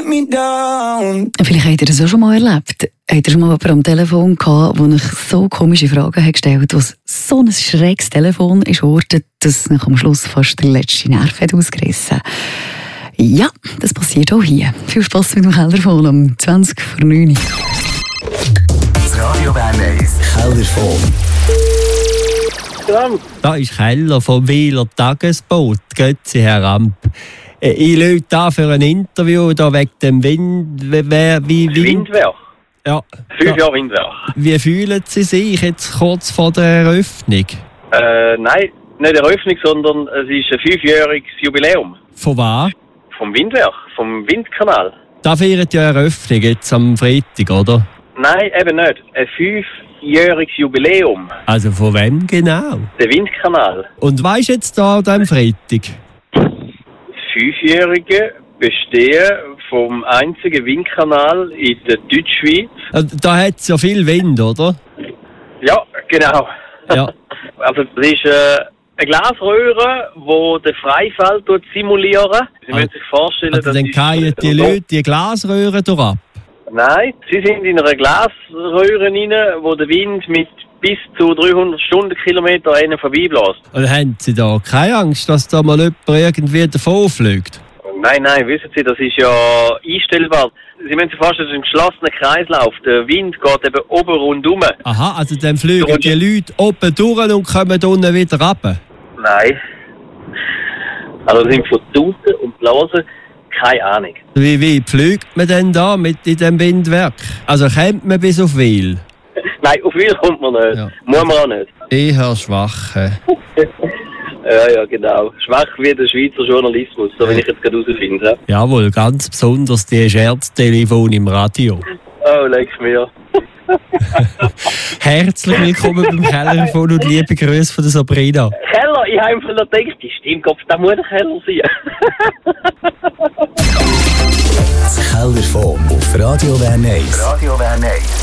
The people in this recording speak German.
let me down. Vielleicht habt ihr das auch schon mal erlebt. Habt ihr schon mal jemanden am Telefon gehabt, der euch so komische Fragen hat gestellt, was so ein schräges Telefon ist geworden, dass nach am Schluss fast der letzte Nerv hat ausgerissen. Ja, das passiert auch hier. Viel Spass mit dem Kellerfon um 20:09. Das Radio Bern 1 Kellerfon. Da ist Keller vom Wieler Tagesboot. Grüezi, Herr Ramp. Ich lüte da für ein Interview da wegen dem Windwerk? Ja. 5 Jahre Windwerk. Wie fühlen Sie sich jetzt kurz vor der Eröffnung? Nein, nicht Eröffnung, sondern es ist ein 5-jähriges Jubiläum. Von was? Vom Windwerk, vom Windkanal. Da feiert ja Eröffnung jetzt am Freitag, oder? Nein, eben nicht. Ein 5-jähriges Jubiläum. Also von wem genau? Der Windkanal. Und was ist jetzt da am Freitag? Das 5-jährige Bestehen vom einzigen Windkanal in der Deutschschweiz. Da hat es ja viel Wind, oder? Ja, genau. Ja. Also das ist eine Glasröhre, die den Freifall simulieren. Sie müssen sich vorstellen, also dann fallen die Leute die Glasröhren durchab? Nein, sie sind in einer Glasröhre rein, wo der Wind mit bis zu 300 Stundenkilometer an ihnen vorbeibläst. Oder haben Sie da keine Angst, dass da mal jemand irgendwie davonfliegt? Nein, wissen Sie, das ist ja einstellbar. Sie müssen sich vorstellen, das ist ein geschlossener Kreislauf. Der Wind geht eben oben rundum. Aha, also dann fliegen die Leute oben durch und kommen unten wieder runter? Nein. Also sind von Tuten und Blasen keine Ahnung. Wie fliegt man denn da mit in dem Windwerk? Also kommt man bis auf Wil? Nein, auf Wil kommt man nicht. Ja. Muss man auch nicht. Eher schwach. Ja, genau. Schwach wie der Schweizer Journalismus, so wie ich jetzt gerade herausfinde. Jawohl, ganz besonders die Scherztelefone im Radio. Oh, leck mir. Herzlich willkommen beim Kellerfon und liebe Grüße von der Sabrina. Keller, ich habe einfach noch gedacht, die Stimmkopf, da muss der Keller sein. Das Kellerfon auf Radio Bern 1. Radio Bern 1.